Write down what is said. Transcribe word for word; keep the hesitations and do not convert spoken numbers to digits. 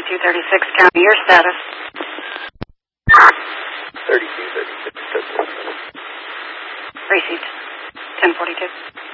thirty-two thirty-six, county, your status. thirty-two thirty-six. Received. ten forty-two.